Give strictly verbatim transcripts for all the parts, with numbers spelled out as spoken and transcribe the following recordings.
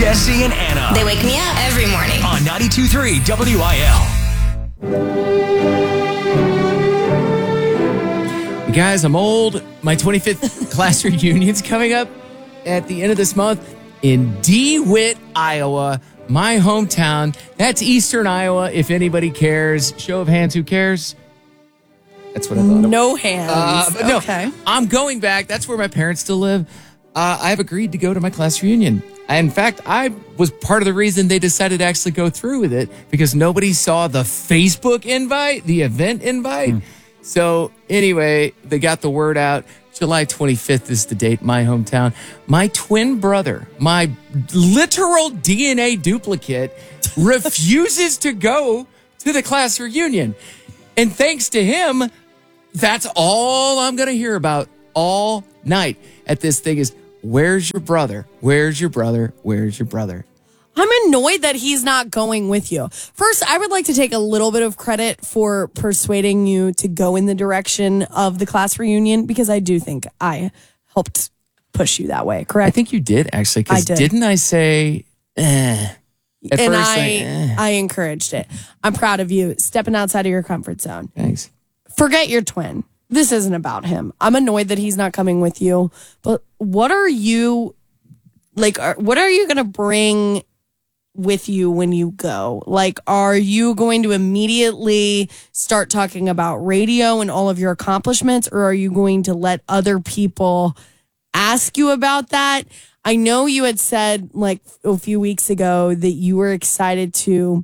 Jesse and Anna. They wake me up every morning. On ninety-two point three W I L. You guys, I'm old. My twenty-fifth class reunion's coming up at the end of this month in DeWitt, Iowa, my hometown. That's Eastern Iowa, if anybody cares. Show of hands, who cares? That's what I thought. No hands. Uh, but no, okay. I'm going back. That's where my parents still live. Uh, I've agreed to go to my class reunion. In fact, I was part of the reason they decided to actually go through with it because nobody saw the Facebook invite, the event invite. Mm. So anyway, they got the word out. July twenty-fifth is the date, my hometown. My twin brother, my literal D N A duplicate, refuses to go to the class reunion. And thanks to him, that's all I'm going to hear about all night at this thing is, where's your brother? Where's your brother? Where's your brother? I'm annoyed that he's not going with you. First, I would like to take a little bit of credit for persuading you to go in the direction of the class reunion because I do think I helped push you that way, correct? I think you did, actually, because did. didn't I say, eh? At and first, I, like, eh. I encouraged it. I'm proud of you stepping outside of your comfort zone. Thanks. Forget your twin. This isn't about him. I'm annoyed that he's not coming with you. But what are you, like, are, what are you going to bring with you when you go? Like, are you going to immediately start talking about radio and all of your accomplishments, or are you going to let other people ask you about that? I know you had said, like, a few weeks ago that you were excited to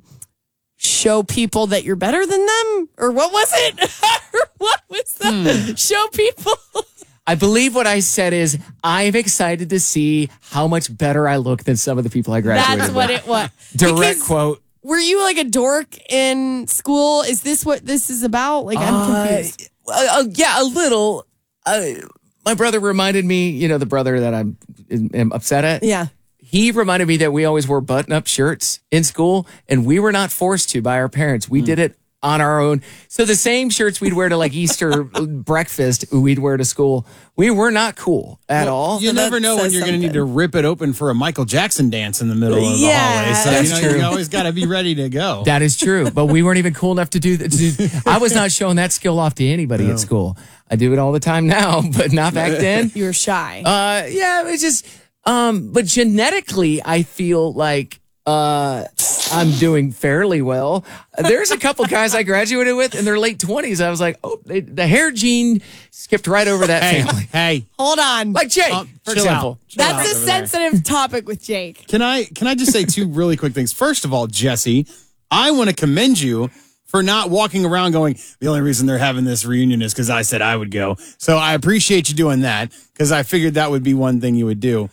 show people that you're better than them, or what was it? What was that? Hmm. Show people. I believe what I said is I'm excited to see how much better I look than some of the people I graduated That's with. what it was. Direct Because quote. Were you like a dork in school? Is this what this is about? Like, I'm Uh, confused. Uh, uh, yeah, a little. Uh, my brother reminded me, you know, the brother that I'm, am upset at. Yeah. He reminded me that we always wore button-up shirts in school, and we were not forced to by our parents. We mm. did it on our own. So the same shirts we'd wear to like Easter breakfast, we'd wear to school. We were not cool at well, all. You so never know when you're going to need to rip it open for a Michael Jackson dance in the middle of yeah, the hallway. So that's you know, true. you always got to be ready to go. That is true, but we weren't even cool enough to do that. I was not showing that skill off to anybody no. at school. I do it all the time now, but not back then. You were shy. Uh, yeah, it's just, um, but genetically, I feel like uh, I'm doing fairly well. There's a couple guys I graduated with in their late twenties. I was like, oh, they, the hair gene skipped right over that hey, family. Hey, hold on. Like Jake, um, for example. Out. That's a sensitive there. topic with Jake. Can I can I just say two really quick things? First of all, Jesse, I want to commend you for not walking around going, the only reason they're having this reunion is because I said I would go. So I appreciate you doing that because I figured that would be one thing you would do.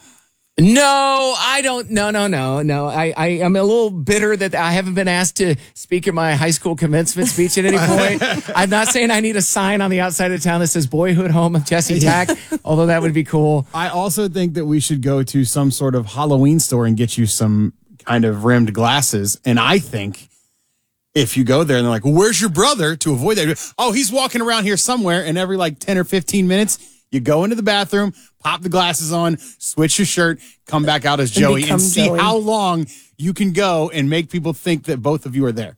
No, I don't. No, no, no, no. I, I am a little bitter that I haven't been asked to speak at my high school commencement speech at any point. I'm not saying I need a sign on the outside of town that says boyhood home of Jesse Tack, although that would be cool. I also think that we should go to some sort of Halloween store and get you some kind of rimmed glasses. And I think if you go there and they're like, well, where's your brother? To avoid that, oh, he's walking around here somewhere. And every like ten or fifteen minutes, you go into the bathroom, pop the glasses on, switch your shirt, come back out as Joey, and, and see Joey. how long you can go and make people think that both of you are there.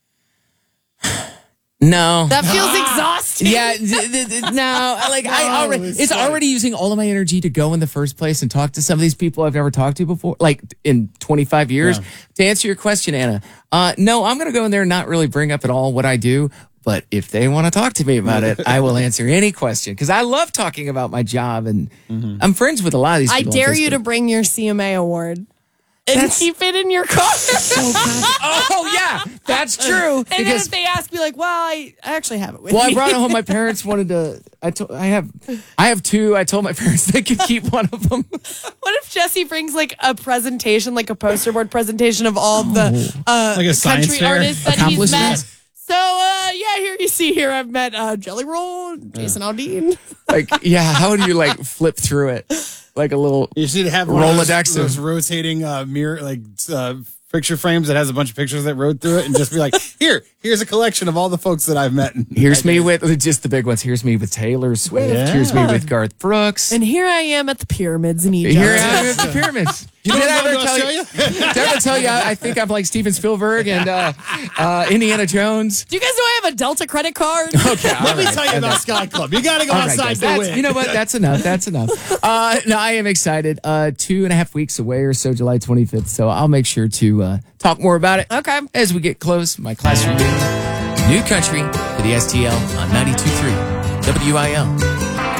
No. That feels exhausting. Yeah, th- th- th- no. Like no, I already, it's, it's already using all of my energy to go in the first place and talk to some of these people I've never talked to before, like in twenty-five years. Yeah. To answer your question, Anna, uh, no, I'm going to go in there and not really bring up at all what I do. But if they want to talk to me about it, I will answer any question because I love talking about my job and mm-hmm. I'm friends with a lot of these I people. I dare you to bring your C M A award. And that's, keep it in your car. So oh, yeah, that's true. And then if they ask me, like, well, I actually have it with well, me. Well, I brought it home. My parents wanted to. I, to, I have I have two. I told my parents they could keep one of them. What if Jesse brings, like, a presentation, like a poster board presentation of all oh. the uh, like a country fair artists that he's met? So, uh, yeah, here you see here I've met uh, Jelly Roll, Jason yeah. Aldean. Like, yeah, how do you, like, flip through it? Like a little you should have Rolodex those, those rotating uh, mirror, like uh, picture frames that has a bunch of pictures that rode through it, and just be like, here, here's a collection of all the folks that I've met. Here's me with just the big ones. Here's me with Taylor Swift. Yeah. Here's me with Garth Brooks. And here I am at the pyramids in Egypt. Here I am at the pyramids. You Did don't I go ever to tell you? Australia? Did I ever tell you? I I think I'm like Steven Spielberg and uh, uh, Indiana Jones. Do you guys know I have a Delta credit card? Okay, Let me tell you about Sky Club. You got to go All right, outside guys, to that's- win. You know what? That's enough. That's enough. Uh, no, I am excited. Uh, two and a half weeks away or so, July twenty-fifth. So I'll make sure to uh, talk more about it. Okay. As we get close, my class reunion. New country for the S T L on ninety-two point three W I L.